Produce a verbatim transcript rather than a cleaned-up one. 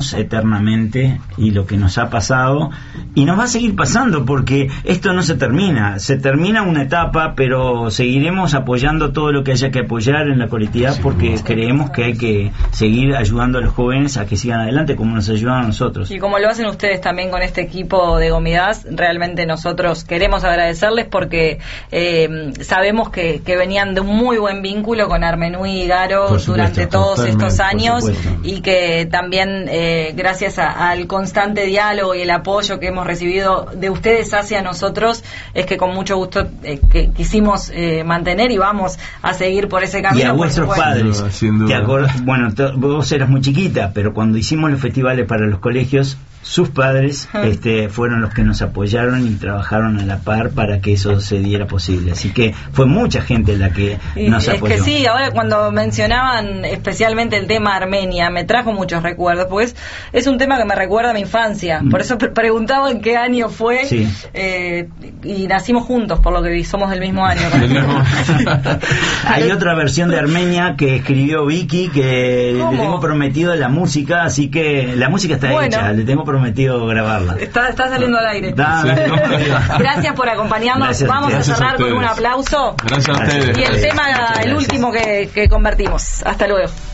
agradeceremos eternamente y lo que nos ha pasado, y nos va a seguir pasando porque esto no se termina, se termina una etapa, pero seguiremos apoyando todo lo que haya que apoyar en la colectividad, sí, porque creemos que hay que seguir ayudando a los jóvenes a que sigan adelante como nos ayudan a nosotros. Y como lo hacen ustedes también con este equipo de Gomidas, realmente nosotros queremos agradecerles porque eh, sabemos que, que venían de un muy buen vínculo con Armenui y Garo supuesto, durante todos estos años, y que también eh, gracias a, al constante diálogo y el apoyo que hemos recibido de ustedes hacia nosotros, es que con mucho gusto eh, que quisimos eh, mantener y vamos a seguir por ese camino. Y a vuestros padres, te acordás, bueno, t- vos eras muy chiquita, pero cuando hicimos los festivales para los colegios, sus padres este, fueron los que nos apoyaron y trabajaron a la par para que eso se diera posible. Así que fue mucha gente la que y nos es apoyó. Es que sí, ahora cuando mencionaban especialmente el tema Armenia, me trajo muchos recuerdos, pues es un tema que me recuerda a mi infancia. Mm. Por eso pre- preguntaba en qué año fue. Sí. Eh, y nacimos juntos, por lo que vi, somos del mismo año. Hay otra versión de Armenia que escribió Vicky, que ¿Cómo? le tengo prometido la música, así que la música está bueno. hecha, le tengo prometido grabarla. Está, está saliendo al aire. Da, sí. Gracias por acompañarnos. Gracias. Vamos a cerrar a con un aplauso. Gracias a ustedes. Y el tema, el último que, que convertimos. Hasta luego.